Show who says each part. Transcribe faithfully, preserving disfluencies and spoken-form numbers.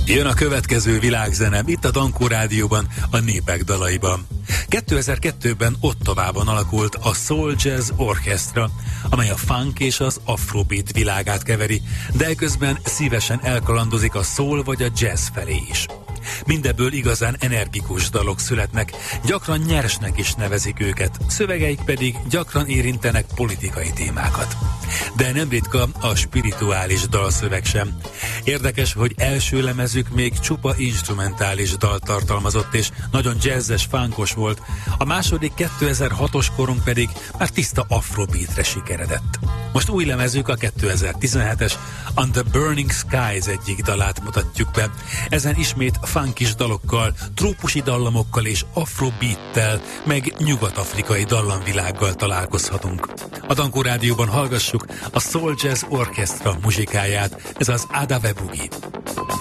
Speaker 1: Jön a következő világzenem itt a Dankó Rádióban, a Népek dalaiban. kétezer-kettőben Ottawában alakult a Soul Jazz Orchestra, amely a funk és az afrobeat világát keveri, de eközben szívesen elkalandozik a soul vagy a jazz felé is. Mindebből igazán energikus dalok születnek, gyakran nyersnek is nevezik őket, szövegeik pedig gyakran érintenek politikai témákat. De nem ritka a spirituális dalszöveg sem. Érdekes, hogy első lemezük még csupa instrumentális dalt tartalmazott, és nagyon jazzes, funkos volt, a második kétezer-hatos korunk pedig már tiszta afrobeatre sikeredett. Most új lemezük, a kétezer-tizenhetes On the Burning Skies egyik dalát mutatjuk be. Ezen ismét funkis dalokkal, trópusi dallamokkal és afrobeattel, meg nyugat-afrikai dallamvilággal találkozhatunk. A Dankó Rádióban hallgassuk a Soul Jazz Orchestra muzsikáját, ez az Adave Boogie.